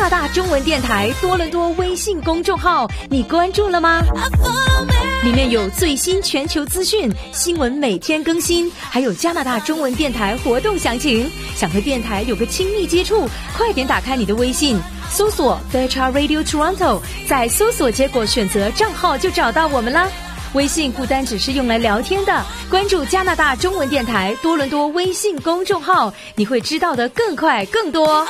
拿大中文电台多伦多微信公众号，你关注了吗？里面有最新全球资讯，新闻每天更新，还有加拿大中文电台活动详情。想和电台有个亲密接触，快点打开你的微信，搜索 Fairchild Radio Toronto， 在搜索结果选择账号就找到我们啦。微信不单只是用来聊天的，关注加拿大中文电台多伦多微信公众号，你会知道的更快更多。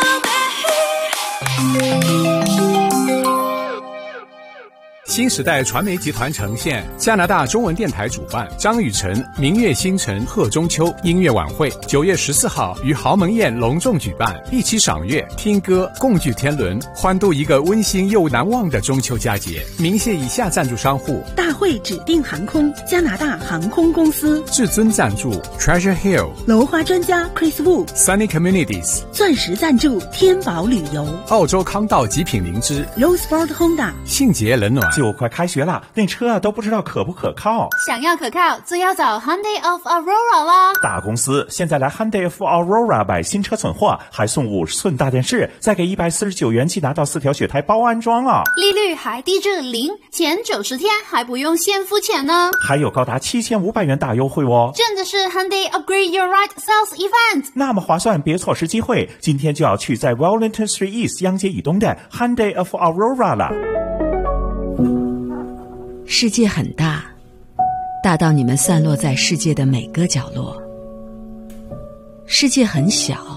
新时代传媒集团呈现，加拿大中文电台主办，张雨晨明月星辰贺中秋音乐晚会，9月14号于豪门宴隆重举办，一起赏月、听歌，共聚天伦，欢度一个温馨又难忘的中秋佳节。鸣谢以下赞助商户： 大会指定航空、加拿大航空公司； 至尊赞助 Treasure Hill； 楼花专家 Chris Wu； Sunny Communities； 钻石赞助天宝旅游； 澳洲康道极品灵芝； Roseford Honda； 信捷冷暖。 就快开学了，那车都不知道可不可靠。 想要可靠，就要找 Hyundai of Aurora 啦。 大公司现在来 Hyundai of Aurora 买新车存货，还送50寸大电视，再给149元即拿到4条雪胎包安装啊！ 利率还低至0，前90天还不用先付钱呢， 还有高达7500元大优惠哦！ 真的是 Hyundai Upgrade Your Right Sales Event， 那么划算，别错失机会！今天就要去在 Wellington Street East 央街以东的 Hyundai of Aurora 了。 世界很大，大到你们散落在世界的每个角落；世界很小，